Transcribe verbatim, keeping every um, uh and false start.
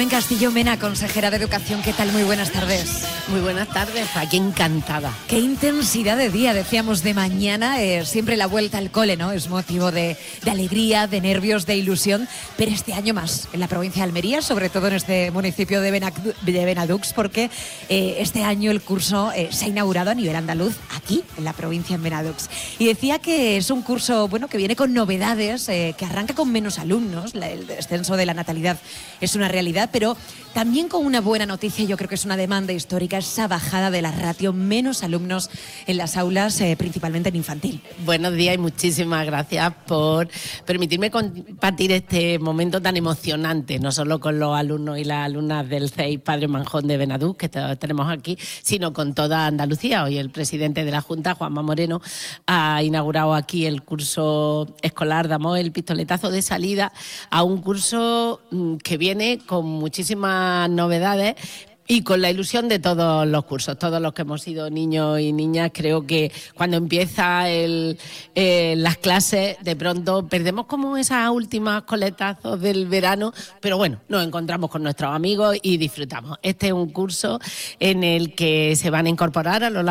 Carmen Castillo Mena, consejera de Educación. ¿Qué tal? Muy buenas tardes. Muy buenas tardes, aquí encantada. Qué intensidad de día, decíamos, de mañana. Eh, siempre la vuelta al cole, ¿no? Es motivo de, de alegría, de nervios, de ilusión. Pero este año más, en la provincia de Almería, sobre todo en este municipio de, Benac de Benadux, porque eh, este año el curso eh, se ha inaugurado a nivel andaluz, aquí, en la provincia de Benadux. Y decía que es un curso, bueno, que viene con novedades, eh, que arranca con menos alumnos. La, el descenso de la natalidad es una realidad, pero también con una buena noticia. Yo creo que es una demanda histórica, esa bajada de la ratio, menos alumnos en las aulas, eh, principalmente en infantil. Buenos días y muchísimas gracias por permitirme compartir este momento tan emocionante, no solo con los alumnos y las alumnas del C E I Padre Manjón de Benadux, que tenemos aquí, sino con toda Andalucía. Hoy el presidente de la Junta, Juanma Moreno, ha inaugurado aquí el curso escolar. Damos el pistoletazo de salida a un curso que viene con muchísimas novedades y con la ilusión de todos los cursos, todos los que hemos sido niños y niñas. Creo que cuando empieza el, eh, las clases, de pronto perdemos como esas últimas coletazos del verano, pero bueno, nos encontramos con nuestros amigos y disfrutamos. Este es un curso en el que se van a incorporar a lo largo